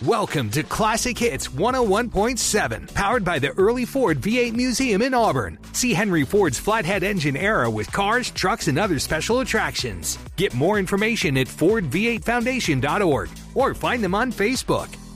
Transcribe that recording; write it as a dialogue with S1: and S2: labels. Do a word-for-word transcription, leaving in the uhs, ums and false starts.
S1: Welcome to Classic Hits one oh one point seven, powered by the Early Ford V eight Museum in Auburn. See Henry Ford's flathead engine era with cars, trucks, and other special attractions. Get more information at ford v eight foundation dot org or find them on Facebook.